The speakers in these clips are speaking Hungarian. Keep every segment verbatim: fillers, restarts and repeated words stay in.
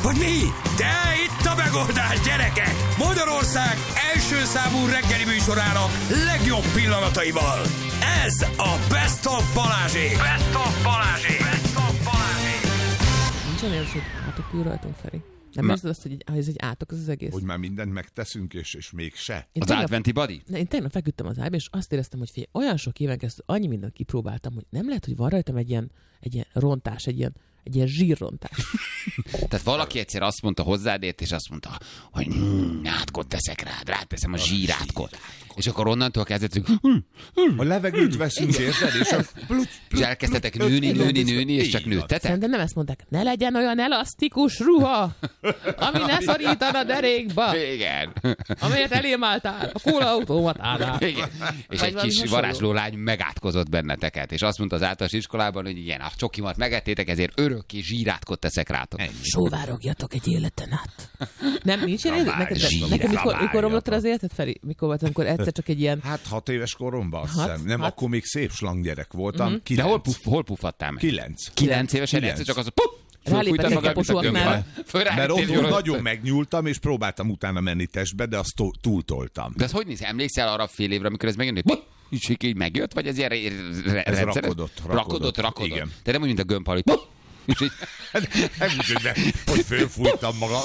Hogy mi? De itt a megoldás, gyerekek! Magyarország első számú reggeli műsorának legjobb pillanataival. Ez a Best of Balázsék! Best of Balázsék! Best of Balázsék! Nincs olyan, hogy átokul rajtunk, Feri. Nem érzed azt, hogy egy, ez egy átok, az az egész? Hogy már mindent megteszünk, és, és mégse. Én az adventi body? Én tegnap feküdtem az ágyba, és azt éreztem, hogy figyelj, olyan sok éven keresztül annyi mindent kipróbáltam, hogy nem lehet, hogy van rajtam egy ilyen, egy ilyen rontás, egy ilyen, egy ilyen zsírrontás. Tehát valaki egyszer azt mondta hozzád, és azt mondta, hogy mm, átkot teszek rád, ráteszem a zsírátkot. És akkor onnantól kezdetünk, a levegőt veszünk, érted? És, a... és elkezdtetek nőni, nőni, nőni, és csak nőttetek? Szerintem nem ezt mondták. Ne legyen olyan elasztikus ruha, ami ne szorítana derékba. Igen. Amelyet elém álltál, a kólaautomatánál. Igen. És egy kis varázsló lány megátkozott benneteket, és azt mondta az általános iskolában, hogy igen, a csokimat megettétek, ezért örökké zsírátkot teszek rátok. Sóvárogjatok egy életen át. Nem, nincs ilyen élet? Neked, neked mikor, mikor romlott az életed, Feri? Mikor volt, amikor egyszer csak egy ilyen... Hát hat éves koromban, azt hat, hiszem. Nem, hát. Akkor még szép slanggyerek voltam. Mm-hmm. De hol, puf, hol pufattál meg? Kilenc. Kilenc évesen egyszer csak az a puff! Rálépett egy kaposóaknál. Mert ott nagyon megnyúltam, és próbáltam utána menni testbe, de azt túltoltam. De ez hogy néz? Emlékszel arra a fél évre, amikor ez megjön, hogy és így megjött, vagy ez ilyen ez rakodott, rakodott, rakodott. Igen. De nem úgy, mint a gömbhal, hogy és így... Nem úgy, hogy fölfújtam magam.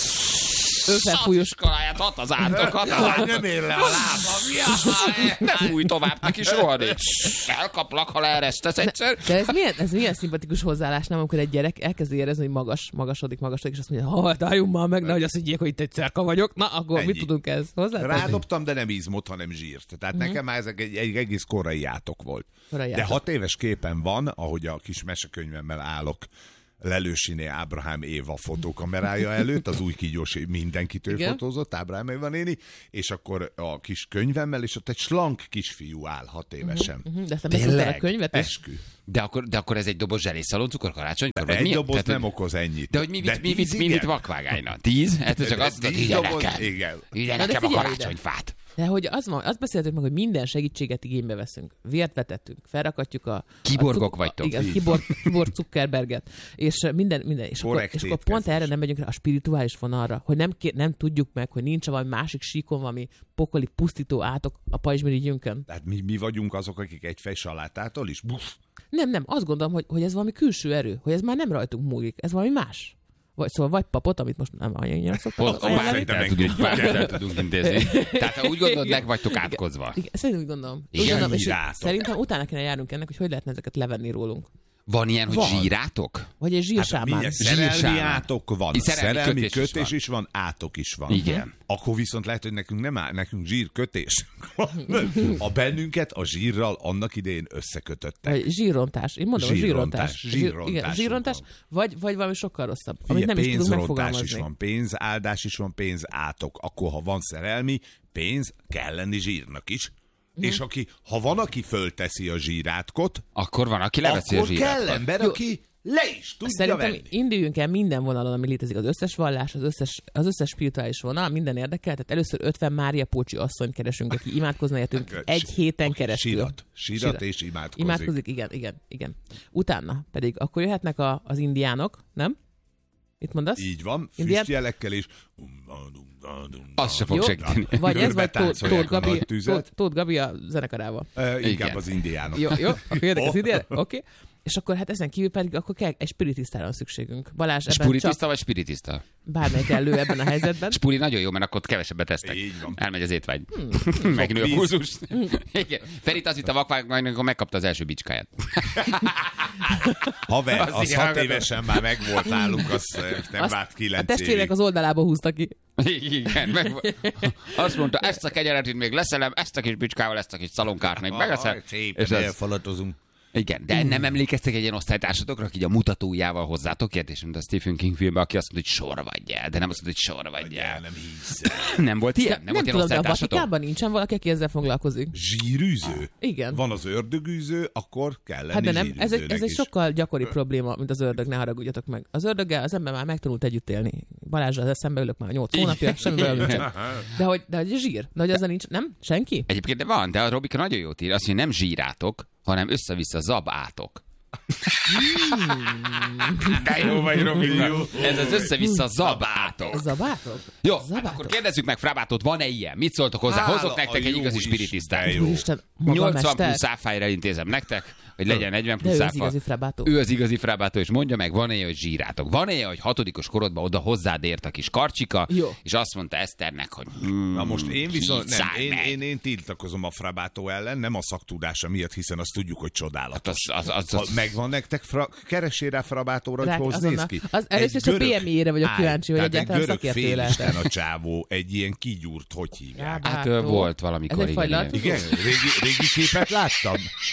Önfelfújós kaláját, hat az ártokat. Jaj, nem ér le a lábam. Ne fújj tovább, neki soha nincs. Elkaplak, ha leeresztesz egyszer. De ez milyen, ez milyen szimpatikus hozzáállás, nem, amikor egy gyerek elkezdi érezni, hogy magas, magasodik, magasodik, és azt mondja, ha, álljunk már meg, nehogy azt higgyék, hogy itt egy cerka vagyok. Na, akkor ennyi. Mit tudunk ez hozzá? Rádobtam, de nem izmot, hanem zsírt. Tehát mm-hmm. nekem már ezek egy, egy egész korai játok volt. Korai de játok. hat éves képen van, ahogy a kis mesekönyvemmel állok Lelősiné Ábrahám Éva fotókamerája előtt, az új kígyós mindenkitől igen. fotózott, Ábrahám Éva néni, és akkor a kis könyvemmel, és ott egy slank kisfiú áll hat évesen. Uh-huh, uh-huh. De aztán megszokta a könyvet is? Eskü. De akkor, de akkor ez egy doboz zselészaloncukor karácsonykor? Egy mi? doboz Tehát, nem okoz ennyit. De hogy mi vitt, mi vitt, mi vitt vakvágányna? Tíz? Hát csak azt mondod, ide nekem. Ide nekem a karácsonyfát. De hogy az van, azt beszéltük meg, hogy minden segítséget igénybe veszünk. Vért vetettünk, felrakatjuk a... Kiborgok a vagytok. Igen, kiborg, kiborg Zuckerberget. És minden, minden. És akkor, és akkor pont erre nem megyünk rá a spirituális vonalra, hogy nem, nem tudjuk meg, hogy nincs valami másik síkon, valami pokoli pusztító átok a pajzsmirigyünkön. Tehát mi, mi vagyunk azok, akik egy fej salátától is? Buff. Nem, nem, azt gondolom, hogy, hogy ez valami külső erő, hogy ez már nem rajtunk múlik, ez valami más. Vagy, szóval vagy papot, amit most nem annyira szoktam. Bármit tudunk intézni. Tehát ha úgy gondolod, meg vagytok átkozva. Igen, szerintem úgy gondolom. Igen, úgy gondolom, és szerintem utána kéne járnunk ennek, hogy hogy lehetne ezeket levenni rólunk. Van ilyen, hogy van. Zsírátok? Vagy egy zsírsámán. Hát, szerelmi átok van, szerelmi, szerelmi kötés, kötés, kötés is van, átok is van. Igen. Akkor viszont lehet, hogy nekünk nem áll, nekünk zsírkötés. A bennünket a zsírral annak idején összekötöttek. Vagy zsírrontás. Én mondom, zsírrontás. Zsírrontás. Zsírrontás. Igen, zsírrontás, vagy, vagy valami sokkal rosszabb, amit Figyelj, nem is tudunk megfogalmazni. is van, pénzáldás is van, pénzátok. Akkor, ha van szerelmi, pénz kell lenni zsírnak is. Mm. És aki, ha van, aki fölteszi a zsírátkot, akkor van, aki leveszi a zsírátkot. Akkor kell ember, aki le is tudja Szerintem venni. induljunk el minden vonalon, ami létezik, az összes vallás, az összes, az összes spirituális vonal, minden érdekel, tehát először ötven Mária Pócsi asszonyt keresünk, aki imádkozna értünk egy héten keresztül. Sírat, sírat és imádkozik. Imádkozik, igen, igen, igen. Utána pedig akkor jöhetnek a, az indiánok, nem? Mit mondasz? Így van, Indián... füstjelekkel is. Azt se fog segíteni. Vagy ez, vagy Tóth Gabi, Tóth Gabi a zenekarával. Uh, inkább az indiánok. Jó, jó, akkor jöttek az indiánok, oké. Okay. És akkor hát ezen kívül pedig akkor kell egy spiritisztára van szükségünk. Balázs ebben Spiritiszta csak... vagy spiritista? Bármelyik elő ebben a helyzetben. Spuri nagyon jó, mert akkor kevesebbet tesztek. Így van. Elmegy az étvágy. Hmm. Megnő a pulzus. Igen. Ferit azt hitt a vakvágmány, amikor megkapta az első bicskáját. Haver, az, az hat évesen már megvolt nálunk, az nem azt várt kilenc évig. A testvérek az oldalába húzta ki. Igen, meg, azt mondta, ezt a kenyeret itt még leszelem, ezt a kis bicskával, ezt a kis szalonkát még megeszem. Szépen elfalatozunk. Igen, de nem emlékeztek egy ilyen osztálytársatokra, aki a mutatójával hozzátok kérdés, mint a Stephen King filmben, aki azt mondta, hogy sorvadj el, de nem azt mondta, hogy sorvadj el. Nem hiszem. Nem volt ilyen? Nem, nem volt ilyen tudom, de a osztálytársatok? Vatikánban nincsen valaki, aki ezzel foglalkozik. Zsírűző? Igen. Van az ördögűző, akkor kell lenni hát de nem, ez egy, ez egy is. sokkal gyakori probléma, mint az ördög, ne haragudjatok meg. Az ördöggel az ember már megtanult együtt élni. Balázsral az eszembe ülök már nyolc hónapja, semmi bajom nincsen. De hogy, de hogy zsír, de hogy azzal nincs, nem? Senki? Egyébként de van, de a Robika nagyon jót ír, azt mondja, nem zsírátok, hanem össze-vissza zabátok. De jó vagy, Robin. Ez az össze-vissza zabátok. Zabátok? Jó, zabátok. Hát akkor kérdezzük meg Frabátot, van-e ilyen? Mit szóltok hozzá? Hála Hozok nektek egy igazi spiritistát. nyolcvan plusz száfájra intézem nektek, hogy legyen negyven plusz száfa. Ő az igazi Frabátó. Ő az igazi Frabátó, és mondja meg, van-e, hogy zsírátok? Van-e, hogy hatodikos korodban oda hozzád ért a kis karcsika, jó. És azt mondta Eszternek, hogy hmm, na most én viszont nem, én, én, én, én tiltakozom a Frabátó ellen, nem a szaktudása miatt, hiszen azt tudjuk, hogy csodálatos. Az, az, az, az, ha megvan nektek, fra, keressél rá Frabátóra, hogy hoz néz ki. Az először a bé em i-re vagyok kíváncsi, hogy egyáltalán szakértő lehet. a csávó, egy ilyen kigyúrt, hogy hívják? Hát ő volt valamikor. Igen, igen, régi, régi képet láttam.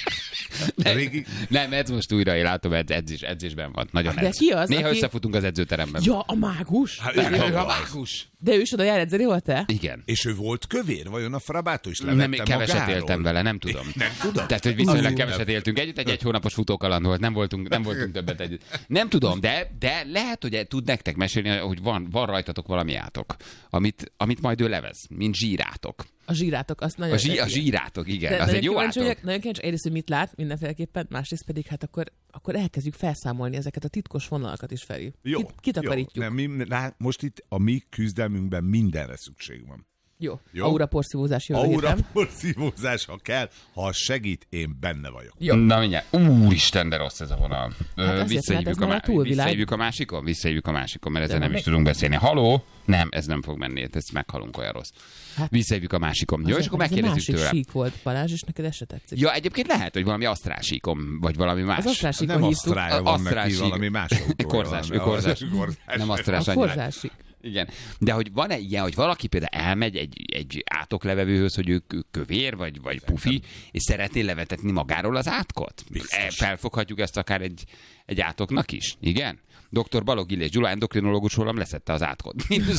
Nem, régi... nem, ez most újra, én látom, edzés, edzésben van. Nagyon de ki az, Néha aki... összefutunk az edzőteremben. Ja, a mágus? Hát, ő, ő a mágus. De ő is oda jár edzeni, volt te? Igen. És ő volt kövér? Vajon a Frabátó is levette Nem, keveset magáról? éltem vele, nem tudom. Nem tudom. Tehát, hogy viszonylag keveset éltünk együtt, egy egy hónapos futókaland volt, nem voltunk, nem voltunk többet együtt. Nem tudom, de, de lehet, hogy tud nektek mesélni, hogy van, van rajtatok valami átok, amit, amit majd ő levez, mint zsírátok. A zsírátok, azt nagyon... A, zsí, a zsírátok, igen. De az egy jó átok. Vagyok, nagyon kíváncsi, egyrészt, hogy mit lát mindenféleképpen, másrészt pedig hát akkor, akkor elkezdjük felszámolni ezeket a titkos vonalakat is felé. Jó, Kit, kitakarítjuk. Jó. Nem, mi, lá, most itt a mi küzdelmünkben mindenre szükség van. Jó. Jó. Aura porszívózás jövő Aura porszívózás, ha kell, ha segít, én benne vagyok. Jó. Na mindjárt. Úristen, de rossz ez a vonal. Hát visszahívjuk, a, má- visszahívjuk a másikon? Visszahívjuk a másikon, mert ezzel nem is tudunk beszélni. Haló? Nem, ez nem fog menni, ezt meghalunk, olyan rossz. Hát, visszahívjuk a másikon. Jó, és akkor megkérdezzük tőle. Ez másik sík volt, Balázs, és neked ez se tetszik. Ja, egyébként lehet, hogy valami asztrál síkon, vagy valami más. Az asztrál síkon nem hívtuk. asztrálja van neki, valami más autója. Korzás, korzás. Nem asztrálás. A korzás sík. Igen. De hogy van-e ilyen, hogy valaki például elmegy egy, egy átoklevevőhöz, hogy ő kövér, vagy, vagy pufi, és szeretné levetetni magáról az átkot? E, felfoghatjuk ezt akár egy, egy átoknak is? Igen? doktor Balogh Illés Gyula, endokrinológus rólam leszette az átkot.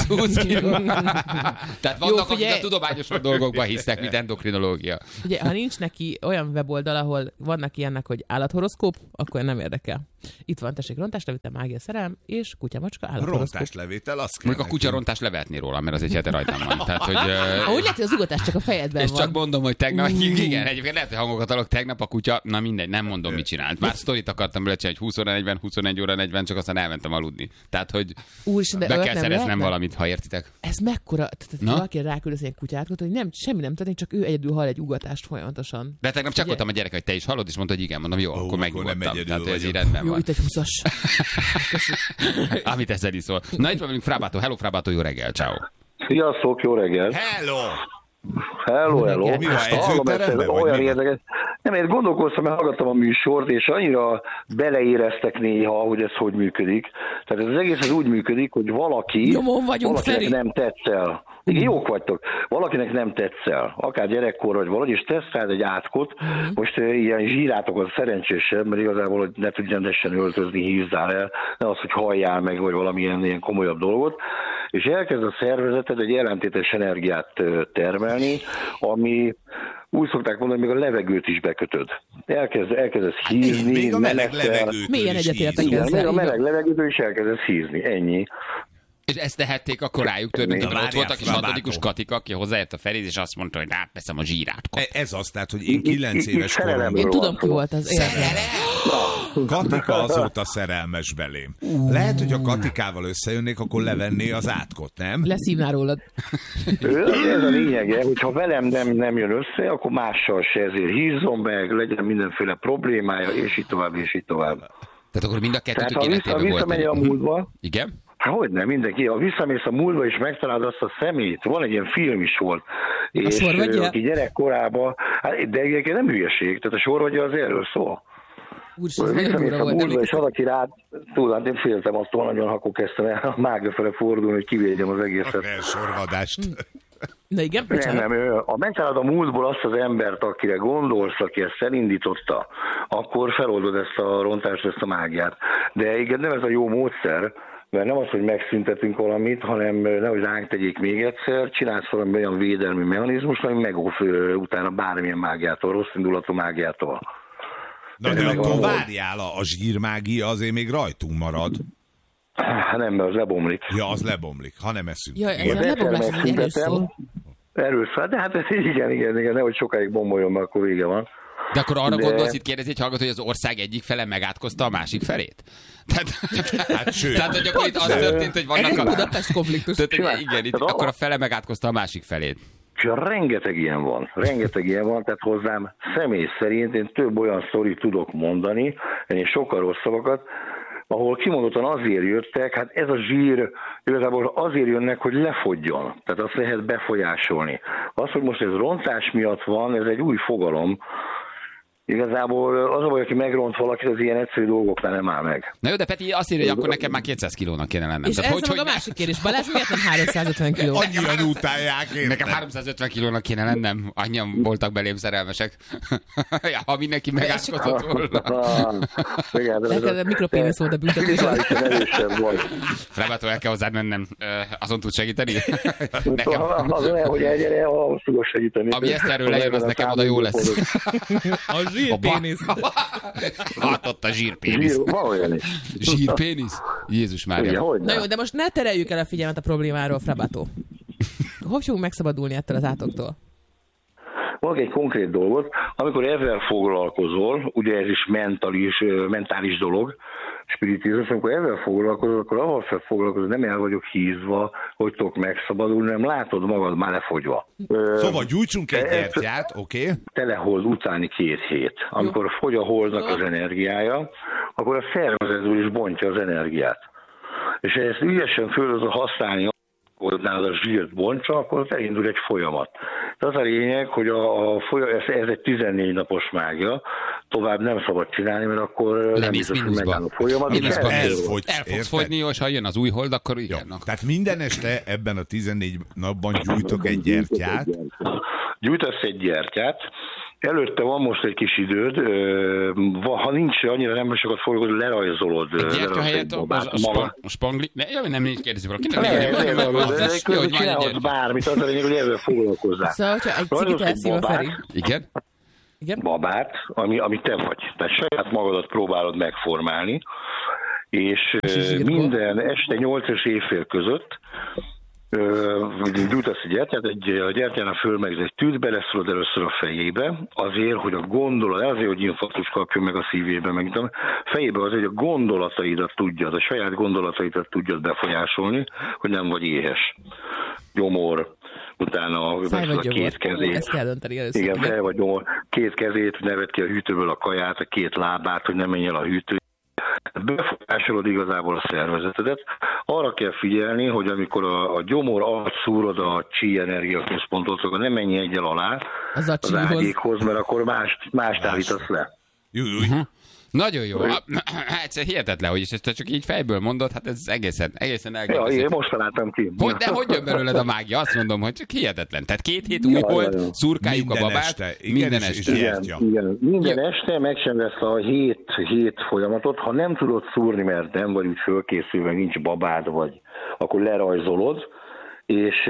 Tehát vannak, akik a tudományosabb dolgokban hisznek, mint endokrinológia. Ugye, ha nincs neki olyan weboldal, ahol vannak ilyenek, hogy állathoroszkóp, akkor nem érdekel. Itt van, tessék, rontáslevétel, mágia, szerelem, és kutyamacska, állathoroszkóp. Rontáslevétel, azt kell. Mondjuk a kutyarontást levetni róla, mert az egy hete rajtam van. Tehát, hogy, uh... Úgy lehet, hogy az ugatás csak a fejedben és van. És csak mondom, hogy tegnap, uh. igen, egyébként lehet, hogy hangokat adok, tegnap a kutya, na mindegy, nem mondom, mit csinált. Már sztorit akartam belecsinálni, hogy húsz óra negyven, huszonegy óra negyven, csak aztán elmentem aludni. Tehát, hogy Úristen, de be kell nem szereznem valamit, ha értitek. Ez mekkora, tehát valaki ráküldesz egy kutyát, hogy nem, semmi nem történik, csak ő egyedül hall egy ugatást folyamatosan. De tegnap csekkoltam a gyerek, hogy te is hallod, és mondta, hogy igen, mondom, jó, oh, akkor megnyugodtam. Tehát ez így rendben jó, van. itt egy húszas. Amit ezzel is szól. Na itt van velünk Frabátó. Hello Frabátó, jó reggel, ciao. Sziasztok, jó reggel. Hello! Hello, hello. Mi van, edzőteremben, vagy olyan mi érdekes. Nem, én gondolkoztam, mert hallgattam a műsort, és annyira beleéreztek néha, hogy ez hogy működik. Tehát ez az egész az úgy működik, hogy valaki, Nyomon vagyunk, valakinek Feri. nem tetszel. Igen, jók vagytok. Valakinek nem tetszel, akár gyerekkor vagy valahogy, és tesz rád egy átkot. Uh-huh. Most uh, ilyen zsírátok az szerencsésebb, mert igazából, hogy ne tudj rendesen öltözni, hízzál el, ne az, hogy halljál meg, vagy valamilyen ilyen komolyabb dolgot. És elkezd a szervezeted egy ellentétes energiát termelni, ami úgy szokták mondani, még a levegőt is bekötöd. Elkezd, elkezdesz hízni. Még a meleg levegőt Milyen egyetértek ezzel? Még a meleg levegőtől is elkezdesz hízni, ennyi. És ezt tehették akkor rájuk törni, hogy ott voltak, és hatodikus Katika, aki hozzájött a Feriz, és azt mondta, hogy átveszem a zsírátkot. Ez az, tehát, hogy én kilenc éves koromban... Én tudom, ki volt az. Katika azóta szerelmes belém. Lehet, hogy a Katikával összejönnék, akkor levenné az átkot, nem? Leszívná rólad. Ez a lényege, hogyha velem nem, nem jön össze, akkor mással se, ezért hízzon meg, legyen mindenféle problémája, és így tovább, és így tovább. Tehát akkor mind a kettőtök Tehát ha vissza, visszamegy a múltba... Igen? Hát hogy nem, mindenki. Ha visszamész a múltba és megtalálod azt a szemét, van egy ilyen film is volt, és aki gyerekkorában, hát, de egyébként nem hülyeség, tehát a sorvagya az erről szól. Visszamész a múltba, és valaki rád, túl, hát én féltem attól nagyon, akkor kezdtem el a mága fele fordulni, hogy kivédjem az egészet. A sorvadást. Na igen, nem, nem, ha megtalálod a múltból azt az embert, akire gondolsz, aki ezt elindította, akkor feloldod ezt a rontást, ezt a mágiát. De igen, nem ez a jó módszer, mert nem az, hogy megszüntetünk valamit, hanem nehogy ránk tegyék még egyszer, csinálsz valami olyan védelmi mechanizmus, ami megóv utána bármilyen mágiától, rossz indulatú mágiától. Na de akkor várjál, a zsírmágia azért még rajtunk marad. Nem, mert az lebomlik. Ja, az lebomlik, ha nem eszünk. Ja, ez a lebombás egy erős szó. Erős szó, de hát ez igen, igen, igen, nehogy sokáig bomboljon, mert akkor vége van. De akkor arra De... gondolsz, itt kérdezi egy hallgató, hogy az ország egyik fele megátkozta a másik felét? Tehát, hát, sőt. Tehát hogy akkor itt az történt, hogy vannak a... Budapest konfliktus. Tehát, igen, itt akkor a fele megátkozta a másik felét. És rengeteg ilyen van, rengeteg ilyen van, tehát hozzám személy szerint én több olyan sztorit tudok mondani, én sokkal rosszabbakat, ahol kimondottan azért jöttek, hát ez a zsír igazából azért jönnek, hogy lefogyjon, tehát azt lehet befolyásolni. Az, hogy most ez rontás miatt van, ez egy új fogalom. Igazából az a baj, aki megront valakit, az ilyen egyszerű dolgoknál nem áll meg. Na jó, de Peti azt írja, hogy akkor nekem már kétszáz kilónak kéne lennem. És ez hogy, hogy a másik kérdés. Balázs, miért nem háromszázötven kiló? Annyian utálják én. Nekem háromszázötven kilónak kéne lennem. Annyian voltak belém szerelmesek. Ja, ha mindenki megátkozott volna. Neked a mikropénisz volt a büntetés. Frebától el kell hozzád mennem. Azon tud segíteni? Nekem. Az olyan, hogy egyre, ha tudok segíteni. Ami ezt erről lejön, az nekem oda jó lesz. A zsírpénisz. Hát ott a zsírpénisz. Zsír, van olyan is. Zsírpénisz? Jézus Mária. Na jó, de most ne tereljük el a figyelmet a problémáról, Frabátó. Hogy fogunk megszabadulni ettől az átoktól? Van egy konkrét dolgot, amikor ezzel foglalkozol, ugye ez is mentális, mentális dolog, spiritizmus, amikor ezzel foglalkozol, akkor ahol fel foglalkozol, nem el vagyok hízva, hogy tudok megszabadulni, nem látod magad már lefogyva. Szóval gyújtsunk egy gyertyát, oké? Okay. Telehold utáni két hét. Amikor Jó. fogy a holdnak az energiája, akkor a szervezetből is bontja az energiát. És ha ezt ügyesen föl tudod használni, hogy nálad a zsírt bontsa, akkor elindul egy folyamat. De az a lényeg, hogy a, a folyam, ez, ez egy tizennégy napos mágia, tovább nem szabad csinálni, mert akkor nem, nem biztos, hogy megáll a folyamat. Mínuszban el, el fogsz fogyni, és ha jön az új hold, akkor igen. Jó, tehát minden este ebben a tizennégy napban gyújtok egy gyertyát. Gyújtasz egy gyertyát, előtte van most egy kis időd, ha nincs annyira nem sokat fogod, lerajzolod. Egy gyertya helyett a spangli... Ne, nem négy kérdezik valakinek. Csinálhatsz bármit, az a lényeg, hogy ezzel foglalkozzál. Szóval, hogyha egy cigit elszív a Feri. Igen? Igen? Babát, ami, ami te vagy. Tehát saját magadat próbálod megformálni, és minden este nyolc és évfél között gyújtasz egy gyertyát, egy, a gyertyának fölmegz egy tűt, beleszólod először a fejébe, azért, hogy a gondolat, azért, hogy infarktus kapjon meg a szívébe, meg a fejébe azért, hogy a gondolataidat tudjad, a saját gondolataidat tudjad befolyásolni, hogy nem vagy éhes. Gyomor, utána a két kezét. Ezt kell dönteni először. Igen, fel vagy gyomor, két kezét, neved ki a hűtőből a kaját, a két lábát, hogy nem menj el a hűtő. Befolyásolod igazából a szervezetedet. Arra kell figyelni, hogy amikor a, a gyomor alatt szúrod a chi energia központot, akkor nem menj egyel alá az, az ágyékhoz, mert akkor mást, mást állítasz le. Jú, jú. Uh-huh. Nagyon jó. Egyszer hihetetlen, hogy ezt csak így fejből mondod, hát ez egészen, egészen elképesztő. Ja, én most találtam ki. Hogy, de hogy jön belőled a mágia? Azt mondom, hogy csak hihetetlen. Tehát két hét új volt, ja, ja, ja. szurkáljuk minden a babát, este. Igen, minden este. Igen, igen. Minden ja. este meg sem lesz a hét, hét folyamatot. Ha nem tudod szúrni, mert nem vagy úgy fölkészülve, nincs babád, vagy akkor lerajzolod, és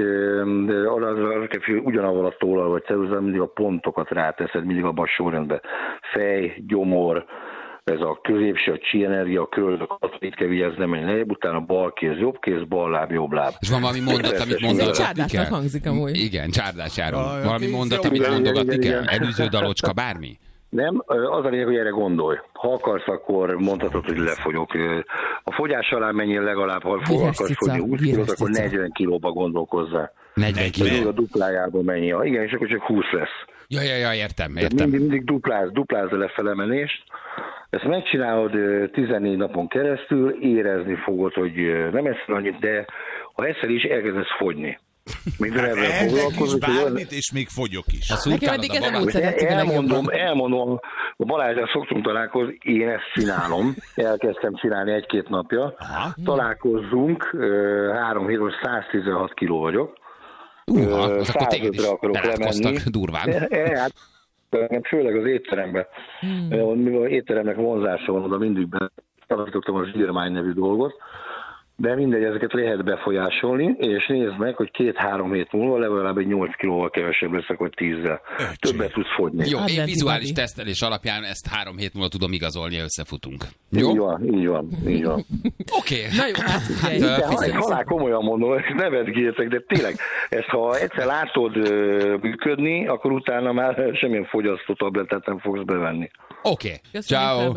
ugyanavval a tollal vagy ceruzával mindig a pontokat ráteszed, mindig abban a sorrendben. Fej, gyomor, ez a középső, a chi energia, a köldök, itt kell vigyázni, nem menj lejjebb, utána bal kéz, jobb kéz, bal láb, jobb láb. És van valami mondat, amit mondogatni kell? Csárdásnak hangzik amúgy. Igen, csárdás járom. Valami mondat, amit mondogatni kell? Előző dalocska, bármi? Nem, az a lényeg, hogy erre gondolj. Ha akarsz, akkor mondhatod, hogy lefogyok. A fogyás alá menjél legalább, ha akarsz fogyni húsz kilót, akkor negyven kilóba gondolkozzá. negyven kiló? A duplájába menjél. Igen, és akkor csak húsz lesz. Ja, ja, ja, értem, értem. Mindig, mindig dupláz, dupláz a lefelemenést. Ezt megcsinálod tizennégy napon keresztül, érezni fogod, hogy nem eszel annyit, de ha eszel is, elkezdesz fogyni. Minden hát elkezdek is bármit, és még fogyok is. Nekem eddig ez nem úgy tetszik elmondom, elmondom, a Balázsral szoktunk találkozni, én ezt csinálom, elkezdtem csinálni egy-két napja. Aha. Találkozzunk, három hét, most száztizenhat kiló vagyok. Uha, az akkor téged is belátkoztak durván. E, e, hát, főleg az étteremben. Hmm. Mivel étteremnek vonzása van, oda mindig betanítottam a zsírmány nevű dolgot, de mindegy, ezeket lehet befolyásolni, és nézd meg, hogy két-három hét múlva legalább egy nyolc kilóval kevesebb leszek, vagy tízzel. Többet tudsz fogyni. Jó, én vizuális tesztelés alapján ezt három hét múlva tudom igazolni, összefutunk. Jó? Így van, így van, így van. Oké. Okay. Na jó, hát figyelj. De ha egy halál komolyan mondom, ezt nevetgéltek, de tényleg, ezt ha egyszer látod működni, akkor utána már semmilyen fogyasztó tabletet nem fogsz bevenni. Oké. Okay. Ciao.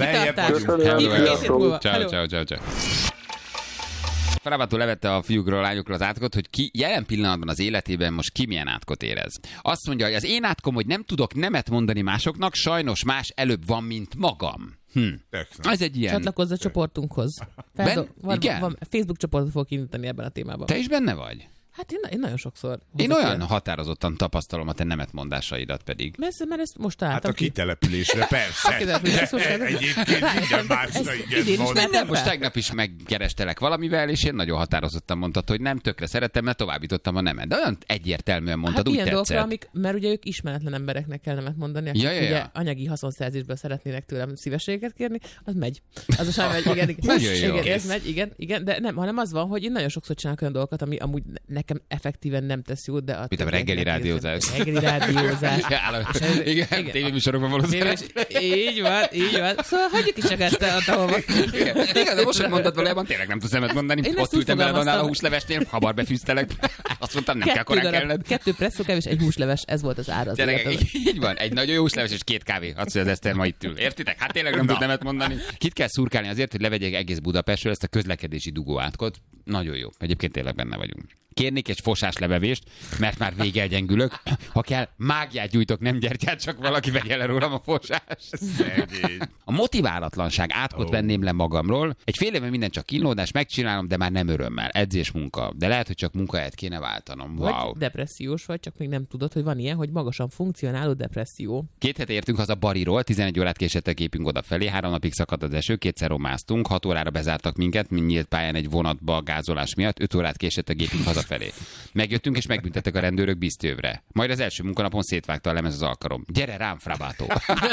Ciao, ciao, ciao, ciao. Frabától levette a fiúkról, a lányokról az átkot, hogy ki jelen pillanatban az életében most ki milyen átkot érez. Azt mondja, hogy az én átkom, hogy nem tudok nemet mondani másoknak, sajnos más előbb van, mint magam. Hm. Ez egy ilyen... Csatlakozz a csoportunkhoz. Ben? Van, Igen? Van, Facebook csoportot fogok indítani ebben a témában. Te is benne vagy? Hát én, én nagyon sokszor. Én olyan ilyen. határozottan tapasztalom a te nemetmondásaidat pedig. Mert, mert ezt most találtam. Hát a kitelepülésre, persze. A kitelepülésre. Egyébként minden másra igen van. Nem, most tegnap is megkerestelek valamivel, és én nagyon határozottan mondtad, hogy nem, tökre szeretem, mert továbbítottam a nemet. De olyan egyértelműen mondtad, hát úgy ilyen tetszett. Dolgokra, amik, mert ugye ők ismeretlen embereknek kell nemet mondani, akik ja, ja, ja. ugye anyagi haszonszerzésből szeretnének tőlem szívességet kérni, az megy. Az a sajnál megy, igen, igen. igen, igen ez megy, igen, igen, de nem, hanem az van, hogy én nagyon sokszor csinálok olyan dolgokat, ami amúgy nekem effektíven nem tesz jót, de... Mint a reggeli rádiózás. Reggeli rádiózás. Igen, igen tévéműsorokban valószínűleg. Így van, így van. Szóval hagyjuk is csak ezt a tahova. Igen, de most, hogy mondtad valójában, tényleg nem tudsz nemet mondani. Ott ültem veled annál a húslevesnél, hamar befűztelek. Azt mondtam, nem kell korán kellene. Kettő presszókáv és egy húsleves, ez volt az ára. Így van, egy nagyon jó húsleves és két kávé. Azt mondja, az Eszter ma itt ül. Értitek? Hát tényleg nem tud nemet mondani. Kit kell szurkálni azért, hogy levegyek egész Budapestről ezt a közlekedési dugóátkot. Nagyon jó. Egyébként tényleg benne vagyunk. Kérnék egy fosás lebevést, mert már végig gyengülök. Ha kell, mágiát gyújtok, nem gyertyát, csak valaki vegye le rólam a fosást. A motiválatlanság átkot oh. venném le magamról. Egy fél éve minden csak kínlódás, megcsinálom, de már nem örömmel. Edzés, munka. De lehet, hogy csak munkahelyet kéne váltanom. Wow. Vagy depressziós vagy, csak még nem tudod, hogy van ilyen, hogy magasan funkcionáló depresszió. Két hete értünk haza Bariról, tizenegy órát késett a gépünk odafelé, három napig szakadt az eső, kétszer romáztunk, hat órára bezártak minket, mint nyílt pályán egy vonatba gázolás miatt, öt órát késett a gépünk hazafelé. Megjöttünk és megbüntettek a rendőrök Bisztővre. Majd az első munkanapon szétvágta a lemez az alkarom. Gyere rám, Frabátó!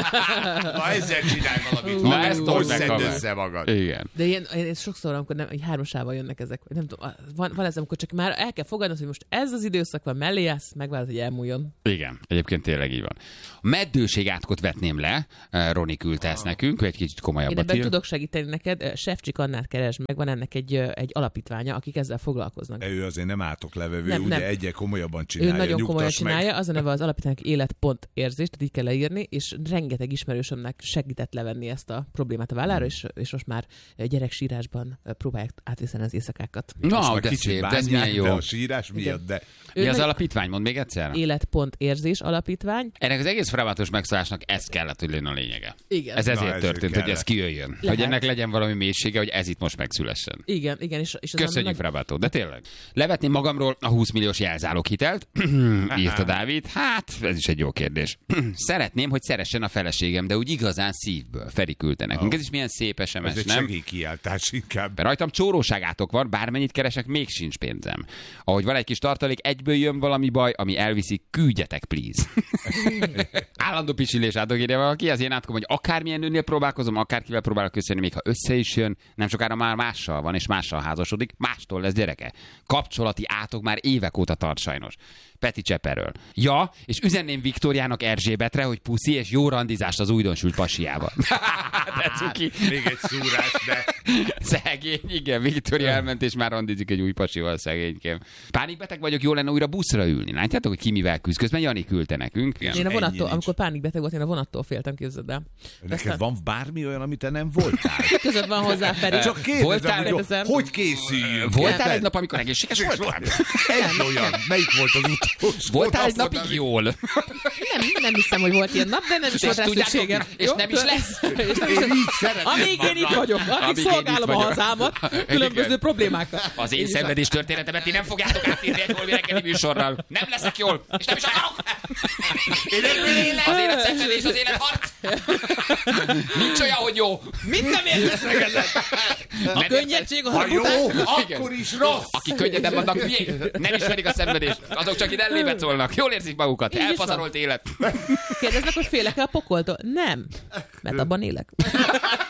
Na ezzel csinálj valamit. Na ezt hogy szedd össze magad. Igen. De ilyen, ilyen sokszor, amikor nem, egy hármasával jönnek ezek, nem tudom, van, van ez, amikor csak már el kell fogadnod, hogy most ez az időszak van, mellé állsz, megvárod, hogy elmúljon. Igen, egyébként tényleg így van. A meddőség átkot vetném le, Roni küldte ezt nekünk, egy kicsit komolyabbat ír. Én ebben tudok segíteni neked, Sefcsik Annát keresd meg, van ennek egy, egy alapítványa, akik ezzel foglalkoznak. De ő azért nem átok levevő, nem, ugye nem. egyre komolyabban csinálja. Ő nagyon komolyan meg. csinálja, az a neve az alapítványnak élet.érzés, tehát így kell leírni, és rengeteg ismerősömnek segített levenni ezt a problémát a vállára, és, és most már gyereksírásban próbálják átviszeni az éjszakákat. Na, de szép, de ez milyen jó. De a sírás miatt, de... Mi az alapítvány? Mondd még egyszer. Élet.érzés alapítvány. Ennek az egész Frabátos megszólásnak ez kellett, hogy legyen a lényege. Igen. Ez ezért Na, történt, hogy ez kijöjjön. Lehet. Hogy ennek legyen valami mélysége, hogy ez itt most megszülessen. Igen, igen. És, és köszönjük, Frabátó, de tényleg. Levetném magamról a húsz milliós jelzáloghitelt, írta Dávid. Hát, ez is egy jó kérdés. Szeretném, hogy szeressen a feleségem, de úgy igazán szívből. Feri küldte nekünk. Oh. Ez is milyen szép es em es, ez nem? Ez egy segélykiáltás inkább. Rajtam csóróságátok van, bármennyit keresek, még sincs pénzem. Ahogy van egy kis tartalék, egyből jön valami baj, ami elviszi, küldjetek, please. Állandó pisilés átok ide valaki, az én átkom, hogy akármilyen nőnél próbálkozom, akárkivel próbálok köszönni, még ha össze is jön, nem sokára már mással van, és mással házasodik, mástól lesz gyereke. Kapcsolati átok már évek óta tart sajnos. Peti Cseperről. Ja, és üzenném Viktóriának Erzsébetre, hogy puszi és jó randizást az újdonsült pasiával. De cuki. Még egy szúrás, de... Szegény, igen, Viktória elment, és már randizik egy új pasival, szegénykém. Pánikbeteg vagyok, jó lenne újra buszra ülni. Látjátok, hogy ki mivel küzd? Közben Jani küldte nekünk. Igen. Én a vonattól, amikor pánikbeteg volt, én a vonattól féltem, képzeld el. Neked aztán... van bármi olyan, amit te nem voltál? Között van hozzá, Feri. Csak kérdezem, hogy hogy, hogy készüljünk? Voltál egy nap, amikor egészséges voltál? Egy olyan. Melyik volt az utolsó? Voltál egy napig jól? Nem, nem hiszem, hogy volt ilyen nap, de nem is volt rá szükségem. És nem is lesz. Amíg én itt vagyok, amíg szolgálom a hazámat, különböző problémákat. Az én szenvedés történetemet ti nem fogjátok átírni egy holmi reggeli műsorral. Nem leszek jól, és nem is akarok. Az élet szenvedés, az élet harc. Nincs olyan, hogy jó. Mit nem értesz meg ezzel? A könnyedség, ha jó, akkor is rossz. Aki könnyedebb vannak, miért? Nem ismerik a szenvedést. Azok csak itt ellébe szólnak. Jól érzik magukat. Elpazarolt élet. Kérdeznek, hogy félek-e a pokoltól? Nem. Mert abban élek.